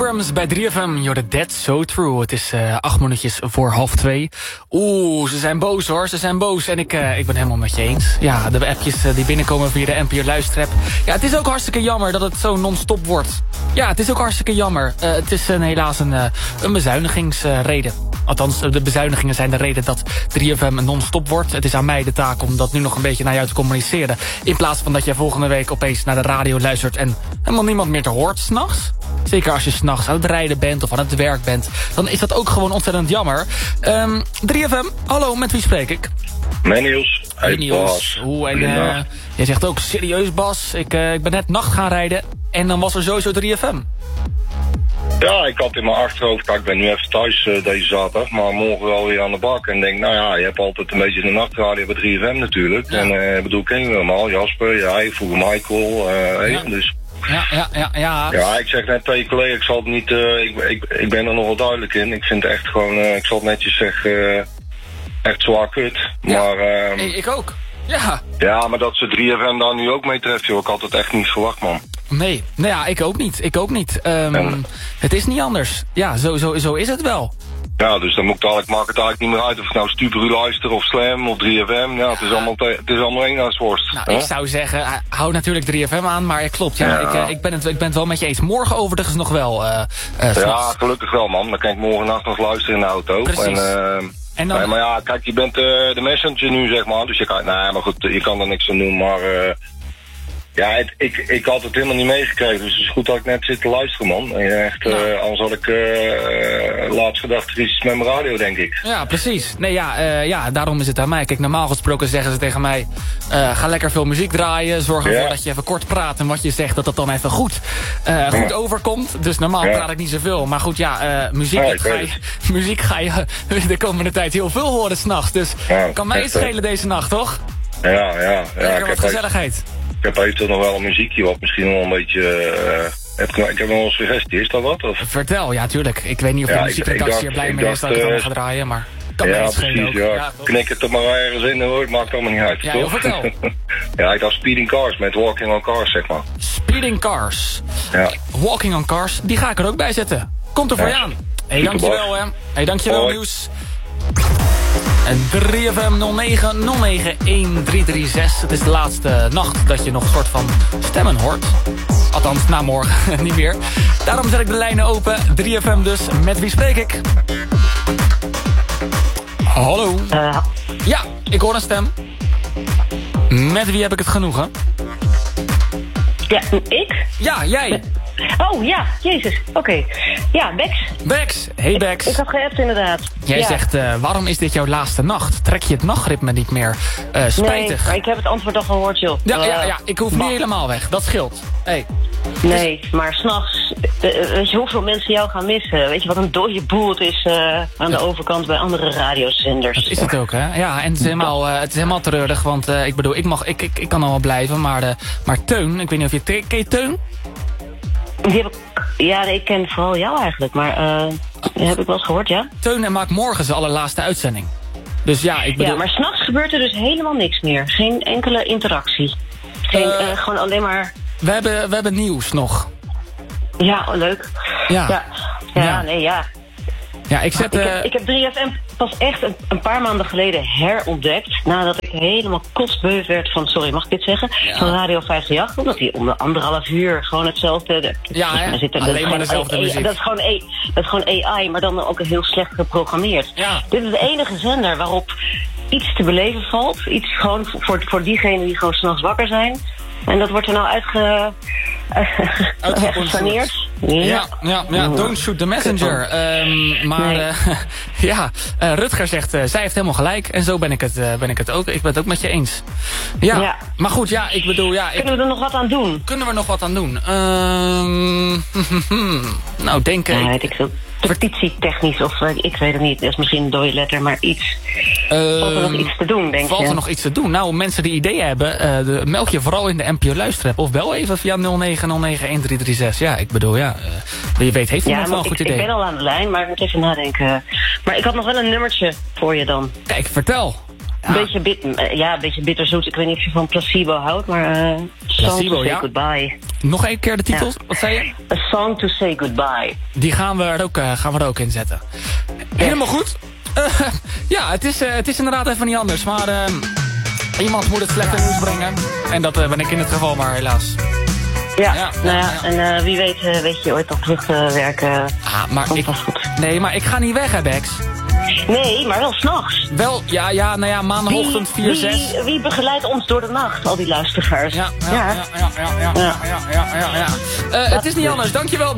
Abrams bij 3FM, you're dead so true. Het is 8 minuutjes voor 1:30. Oeh, ze zijn boos hoor, ze zijn boos. En ik ben helemaal met je eens. Ja, de appjes die binnenkomen via de NPO Luisterrap. Ja, het is ook hartstikke jammer dat het zo non-stop wordt. Ja, het is ook hartstikke jammer. Het is helaas een bezuinigingsreden. Althans, de bezuinigingen zijn de reden dat 3FM non-stop wordt. Het is aan mij de taak om dat nu nog een beetje naar jou te communiceren. In plaats van dat je volgende week opeens naar de radio luistert en helemaal niemand meer te hoort 's nachts. Zeker als je 's nachts aan het rijden bent of aan het werk bent. Dan is dat ook gewoon ontzettend jammer. 3FM, hallo, met wie spreek ik? Met Niels. Hey Niels. Oeh, en jij zegt ook serieus Bas. Ik ben net nacht gaan rijden en dan was er sowieso 3FM. Ja, ik had in mijn achterhoofd, kijk, ik ben nu even thuis deze zaterdag, maar morgen wel weer aan de bak. En denk, nou ja, je hebt altijd een beetje de nachtradio bij 3FM natuurlijk. Ja. En bedoel, ken je allemaal, Jasper, jij, vroeger Michael, ja. Dus... Ja. Ja, ik zeg net tegen je collega, ik zal het niet, ik ben er nogal duidelijk in. Ik vind het echt gewoon, ik zal het netjes zeggen, echt zwaar kut. Ja. Maar, ik ook. Ja. Ja, maar dat ze 3FM daar nu ook mee treft, joh, ik had het echt niet verwacht, man. Nee, nou ja, ik ook niet. Het is niet anders. Ja, zo is het wel. Ja, dus dan maakt het eigenlijk niet meer uit of ik nou Stuperu luister of Slam of 3FM. Ja, het is allemaal eenheidsworst. Nou, ik zou zeggen, hou natuurlijk 3FM aan, maar klopt. Ja. Ik ben het wel met je eens. Morgen overigens nog wel. Ja, gelukkig wel, man. Dan kan ik morgen nacht nog luisteren in de auto. Precies. En dan... Nee, maar ja, kijk, je bent de messenger nu, zeg maar. Dus je kan, maar goed, je kan er niks aan doen, maar... Ja, ik had het helemaal niet meegekregen, dus het is goed dat ik net zit te luisteren, man. Echt, anders had ik laatst gedacht, er is iets met mijn radio, denk ik. Ja, precies. Nee, daarom is het aan mij. Kijk, normaal gesproken zeggen ze tegen mij, ga lekker veel muziek draaien, zorg ervoor dat je even kort praat en wat je zegt, dat dan even goed overkomt. Dus normaal praat ik niet zoveel. Maar goed, muziek ga je de komende tijd heel veel horen 's nachts. Dus kan mij het schelen deze nacht, toch? Ja. Lekker wat gezelligheid. Ik heb eventueel nog wel een muziekje wat misschien wel een beetje... ik heb nog een suggestie, is dat wat? Of? Vertel, ja tuurlijk. Ik weet niet of de muziekredactie er blij mee is dat ik het allemaal ga draaien, maar... Kan precies, ja. Knik het er maar ergens in hoor, het maakt allemaal niet uit, ja, toch? Vertel. Ja, ik dacht Speeding Cars met Walking on Cars, zeg maar. Speeding Cars. Ja. Walking on Cars, die ga ik er ook bij zetten. Komt er voor je aan. Hé, dankjewel hè. Hé, dankjewel Nieuws. En 3FM 09091336. Het is de laatste nacht dat je nog een soort van stemmen hoort. Althans, na morgen niet meer. Daarom zet ik de lijnen open. 3FM dus. Met wie spreek ik? Hallo. Ja, ik hoor een stem. Met wie heb ik het genoegen? Ja, ik? Ja, jij. Oh ja, jezus. Oké. Ja, Bex. Bex. Hey Bex. Ik had geappt inderdaad. Jij zegt, waarom is dit jouw laatste nacht? Trek je het nachtritme niet meer? Spijtig. Nee, maar ik heb het antwoord al gehoord, joh. Ja, ik hoef niet helemaal weg. Dat scheelt. Hey. Nee, maar s'nachts, weet je hoeveel mensen jou gaan missen? Weet je wat een dode boel het is aan de overkant bij andere radiozenders? Dat is het ook, hè? Ja, en het is helemaal treurig, want ik bedoel, ik kan al wel blijven, maar Teun, ik weet niet of ken je Teun? Ik ken vooral jou eigenlijk, maar heb ik wel eens gehoord, ja? Teun maakt morgen zijn allerlaatste uitzending. Dus ja, ik bedoel... Ja, maar s'nachts gebeurt er dus helemaal niks meer. Geen enkele interactie. Gewoon alleen maar... We hebben nieuws nog. Ja, leuk. Ja. Ja, ik heb 3FM pas echt een paar maanden geleden herontdekt. Nadat ik helemaal kostbeu werd van, sorry, mag ik dit zeggen? Ja. Van Radio 538. Omdat hij om de 1,5 uur gewoon hetzelfde... alleen maar dezelfde muziek. Dat is gewoon AI, maar dan ook heel slecht geprogrammeerd. Ja. Dit is de enige zender waarop iets te beleven valt. Iets gewoon voor diegenen die gewoon 's nachts wakker zijn. En dat wordt er nou uitgesaneerd. Ja, don't shoot the messenger. Rutger zegt, zij heeft helemaal gelijk. En zo ben ik het ook. Ik ben het ook met je eens. Ja. Maar goed, ja, ik bedoel... Kunnen we er nog wat aan doen? Kunnen we er nog wat aan doen? Nou, denken... weet ik veel. Petitietechnisch of ik weet het niet. Dat is misschien een dode letter, maar iets. Valt er nog iets te doen, denk je? Valt er nog iets te doen? Nou, mensen die ideeën hebben, meld je vooral in de NPO Luisterrap. Of bel even via 09091336. Ja, ik bedoel, wie weet heeft iemand wel een goed idee. Ik ben al aan de lijn, maar ik moet even nadenken. Maar ik had nog wel een nummertje voor je dan. Kijk, vertel. Een beetje bitterzoet. Ik weet niet of je van Placebo houdt, maar... Placebo, ja. Goodbye. Nog één keer de titels, wat zei je? A Song to Say Goodbye. Die gaan we er ook in zetten. Helemaal goed. Ja, het is inderdaad even niet anders. Maar iemand moet het slechte nieuws brengen. En dat ben ik in het geval maar, helaas. Ja. En wie weet je ooit nog terug te werken. Maar ik ga niet weg, hè, Bex. Nee, maar wel 's nachts. Wel, maandagochtend 4-6. Wie begeleidt ons door de nacht, al die luisteraars? Ja. Het is niet anders, dankjewel.